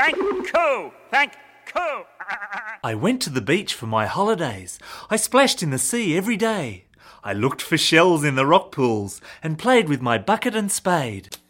Thank you. Thank you. I went to the beach for my holidays. I splashed in the sea every day. I looked for shells in the rock pools and played with my bucket and spade.